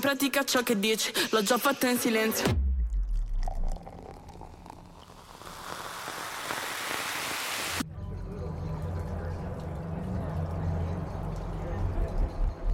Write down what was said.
Pratica ciò che dici, l'ho già fatta in silenzio.